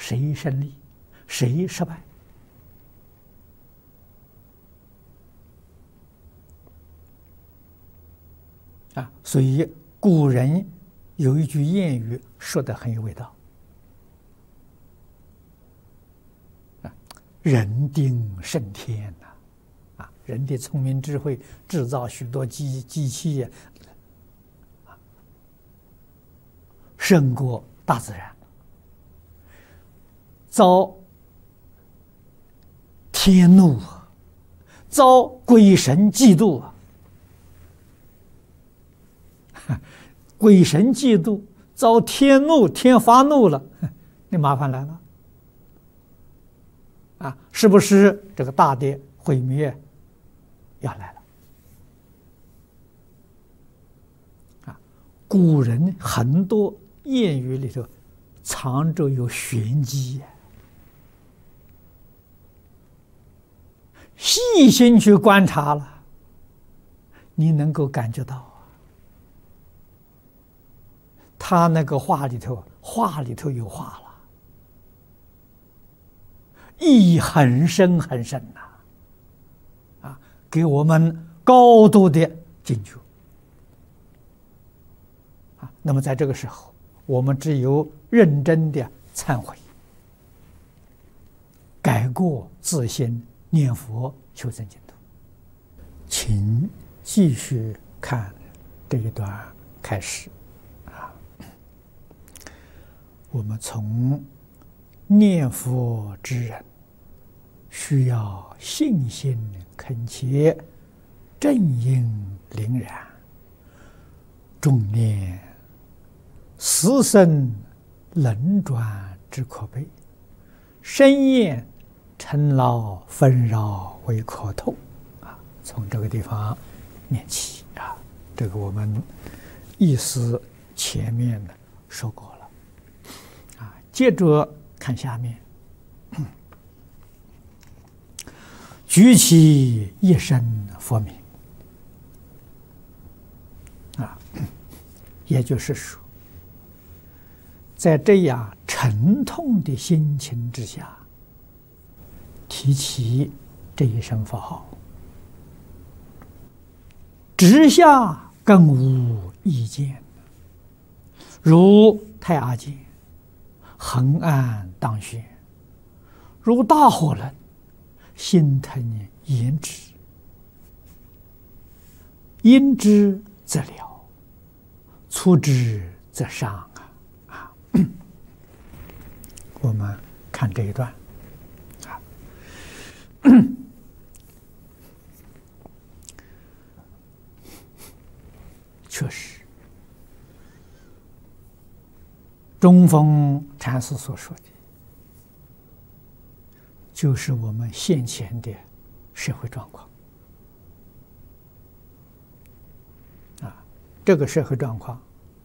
谁胜利，谁失败。所以古人有一句谚语说得很有味道：人定胜天呐！人的聪明智慧制造许多机器，胜过大自然，遭天怒，遭鬼神嫉妒鬼神嫉妒，遭天怒，天发怒了，你麻烦来了是不是这个大的毁灭要来了？古人很多谚语里头藏着有玄机细心去观察了，你能够感觉到他那个话里头有话了，意义很深很深给我们高度的警觉那么在这个时候，我们只有认真的忏悔、改过自新，念佛求增净土。请继续看这一段开始我们从念佛之人需要信心恳切，正因凛然，重念死生轮转之可悲，深厌尘劳纷扰为可痛从这个地方念起这个我们意思前面呢说过了接着看下面，举起一身佛名也就是说，在这样沉痛的心情之下，提起这一声佛号，直下更无意见，如太阿经恒安当宣，如大火人，心腾言之，因之则了，触之则伤我们看这一段确实中峰禅师所说的就是我们现前的社会状况这个社会状况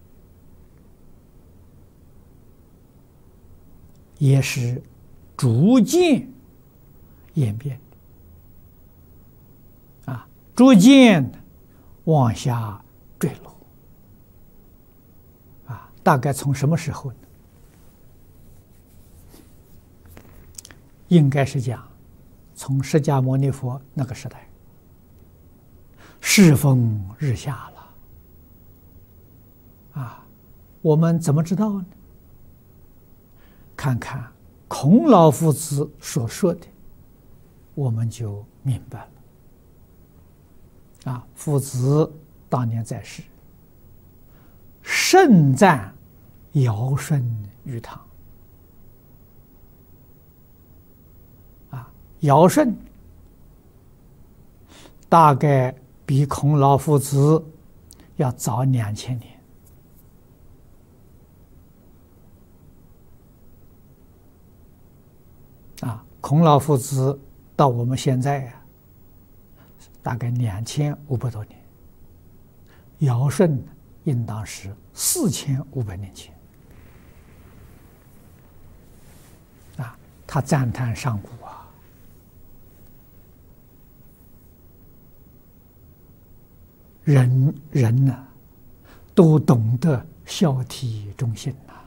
也是逐渐演变的逐渐往下坠落大概从什么时候呢？应该是讲从释迦牟尼佛那个时代，世风日下了我们怎么知道呢？看看孔老夫子所说的，我们就明白了夫子当年在世，盛赞尧舜禹汤尧舜大概比孔老夫子要早2000年孔老夫子到我们现在大概2500多年，尧舜应当是4500年前他赞叹上古人都懂得孝悌忠信